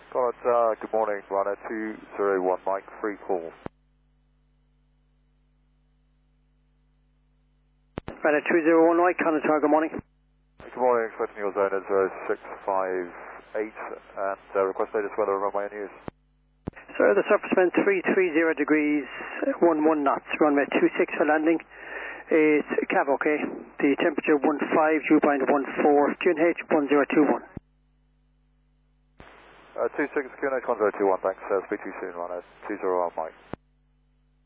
Got it, good morning, runner 201, Mike, free call. Runner 201, Mike, Connoisseur, good morning. Good morning, expecting your zone at 0658, and request latest weather on my news. Sir, the surface wind 330 degrees, 11 knots, runway 26 for landing. It's cab okay. The temperature 15, dew point 14, QNH 1021. 26 QNH 1021, thanks, speak to you soon, runner 201, Mike.